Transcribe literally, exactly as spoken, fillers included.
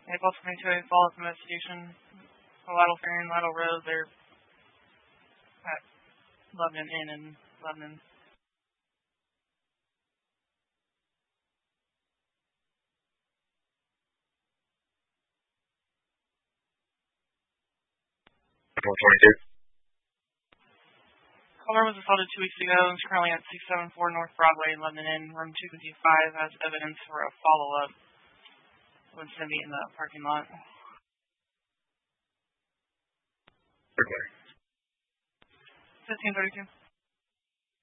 April twenty-two, follow-up investigation. Lateral Ferry and Lateral Road, they're at Lebanon Inn and Lebanon. April twenty-two. Caller was assaulted two weeks ago and is currently at six seventy-four North Broadway, Lebanon Inn, room two fifty-five, as evidence for a follow-up. Was going to be in the parking lot. Okay. fifteen thirty-two.